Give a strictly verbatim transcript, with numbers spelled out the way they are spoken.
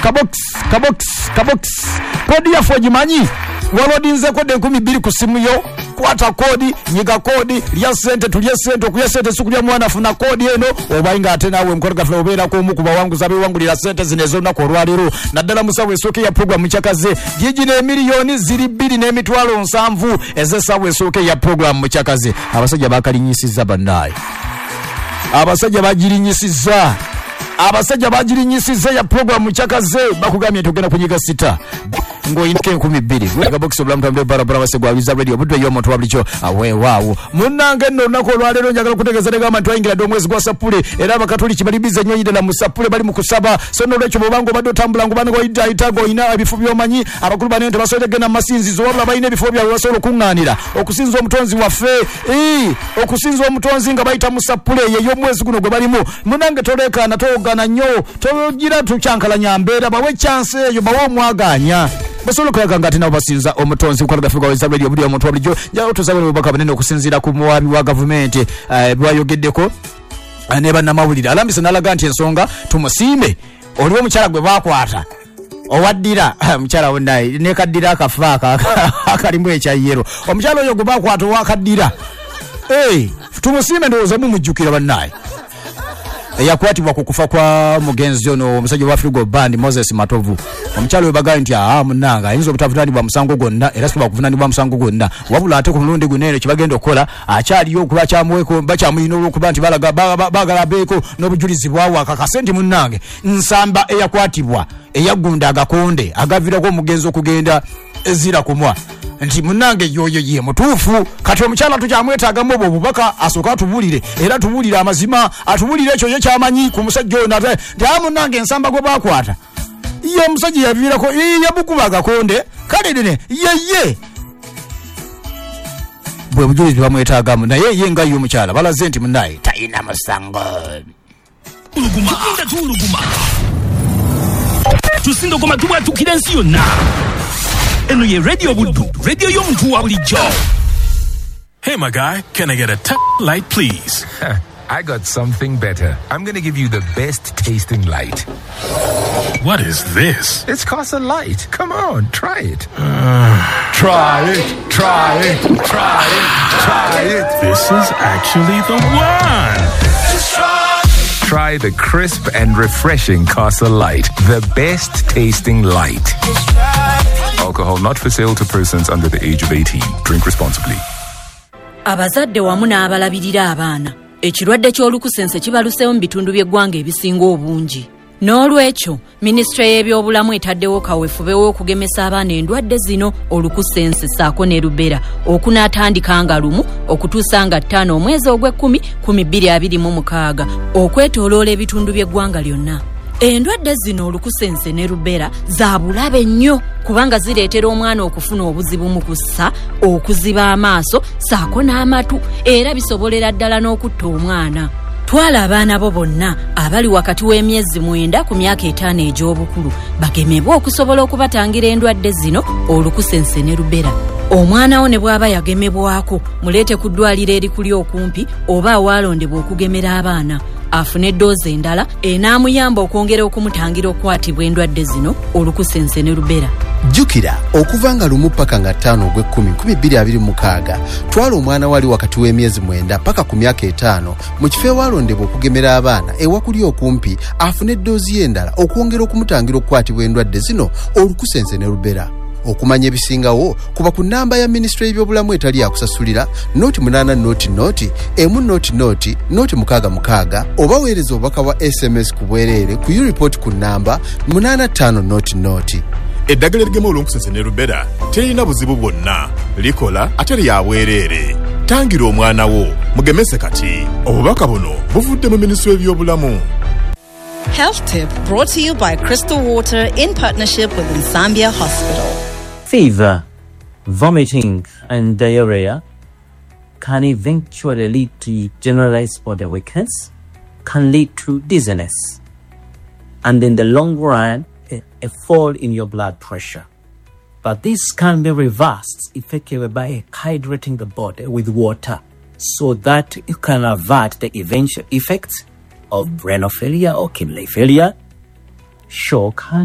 kabox kabox kabox kodi ya fojimanyi walodinze kode nkumi bbiri ku simu yo kwata kodi nyiga kodi lya sente tulya sente okuya sente sukulya mwana funa kodi eno obayinga ate nawe mkono gafula obera ko mukuba wangu zabe wangu lya sente zinezo na korwaliro naddala musawe soke ya program mchakaze gigi ne miliyoni ziri bbiri ne mitwalo nsanvu ezesawe soke ya program mchakaze abasajja bakalinyisiza bandaye abasajja bagirinyisiza abasajja bagirinyisiza ya program mchakaze bakugamye tugenda kunyiga sita ngo inke nkumi bbiri wega box obulamu tambe barabara basegwa biza radio budde yo muntu wablicho awe waawo munange nno nako lwalero njagala kutegeza daga abantu ayingira do mwezi gwa sapule era bakatuli kibalibize nyoyide na musapule bali mukusaba sono lecho bobango bado tambula ngubane ko ida itago ina abifu byomanyi abakulu banente basole gena masinzizo wabula bayine bifo bya basolo kunganira okusinza omutonzi waffe eh okusinza omutonzi nga bayita musapule yeyo mwezi guno gwe balimu munange toleka na togana nyo togira tuchankala nyambera bawe chance yo bawo mwaganya basolo kwa ngati na basinza omutonzi kwa gafika wa radio video omuntu wablijo ja otuzabe bubaka banene okusinzira ku muwabi wa government eh bwayogeddeko aneba na mawulire alambisa nalaga nti ensonga tumusime oliwo mukyala gwe bakwata owaddira mukyala wonnaye ne kaddira akafaaka akalimbu ekya yero omukyala oyo gwe bakwata wakaddira eh tumusime ndoza mumujjukira bannaye yakwatibwa kukufa kwa mugenzi ono omusajja wa Frigo Band Moses Matovu omukyalo webaga nti ah munanga ayinza obutavunani bwa musango gonna era siba kuvunani bwa musango gonna wabula ate ku mulundi gunene kibagenda okola akyaliyo okuba kyamweko bakyamuyino okuba nti balaga bagala beko n'obujulizi bwawo akakasenti munange nsamba eyakwatibwa eyagunda agakonde agavirako omugenzi okugenda ezira kumwa nti munange yoyo ye mutufu kati omukyala tukyamwetaaga mu obubaka asoka tubulire era tubulire amazima atubulire ekyo kyamanyi ku musajja ono ate nti munange ensamba gwe bakwata ye musajja yavirako yabukuba agakonde kale nene yeye bwe bujulizi bamwetaagamu naye ye nga yo omukyala balaze nti munaye tayina musango uluguma tuluguma tusindo koma tubwa tukira nsi yonna eno ye radio buddu radio y'omuntu wa bulijjo. Hey my guy, can I get a t- light please? I got something better. I'm going to give you the best tasting light. What is this? It's Casa Light. Come on, try it. Uh, try it, try it, try it, try it. This is actually the one. Just try. Try the crisp and refreshing Casa Light. The best tasting light. Alcohol not for sale to persons under the age of eighteen. Drink responsibly. Abazadde wamu n'abalabirira abaana. Ekirwadde ky'olukusense kibaluseewo mu bitundu by'eggwanga ebisinga obungi. N'olwekyo, Minisitule y'ebyobulamu etaddewo kaweefube w'okugemesa abaana endwadde zino olukusense ssaako ne Rubella okunaatandika nga lumu okutuusa nga ttaano omwezi ogw'ekkumi kumi bbiri abiri mu mukaaga okwetooloola ebitundu by'eggwanga lyonna. Endwadde zino olukusense ne Rubella za bulabe nnyo kubanga zireetera omwana okufuna obuzibu mu kussa, okuziba amaaso ssaako n'amatu era bisobolera ddala n'okutta omwana. Twala abaana bo bonna abali wakati w'emyezi mwenda ku myaka etaano egy'obukulu bagemebwe okusobola okubatangira endwadde zino olukusense ne Rubella. Omwana wo ne bw'aba yagemebwako muleete ku ddwaliro erikuli okumpi oba awaalondebwa okugemera abaana afune eddoozi endala enaamuyamba okwongera okumutangira okukwatibwa endwadde zino olukusense ne Rubella. Jukira okuva nga lumu paka nga ttaano ogw'ekkumi kumi bbiri abiri mu mukaaga twala omwana wali wakati w'emyezi mwenda paka ku myaka etaano mu kifo ewalondebwa okugemera abaana ewakuli okumpi afune eddoozi y'endala okwongera okumutangira okukwatibwa endwadde zino olukusense ne Rubella. Okumanya ebisingawo kuba ku nnamba ya Minisitule y'ebyobulamu etali yakusasulira noti munaana noti noti emu noti noti noti mukaaga mukaaga oba weereza obubaka bwa S M S ku bwereere ku U-report ku nnamba munaana ttaano noti noti. Eddagala erigema olukusense ne Rubella terina buzibu bwonna, likola ate lya bwereere. Tangira omwana wo mugemese kati. Obubaka buno buvudde mu Minisitule y'ebyobulamu. Health tip brought to you by Crystal Water in partnership with Nsambia Hospital. Fever, vomiting and diarrhea can eventually lead to generalized body weakness, can lead to dizziness, and in the long run, a, a fall in your blood pressure. But this can be reversed effectively by hydrating the body with water so that you can avert the eventual effects of renal failure or kidney failure, shock,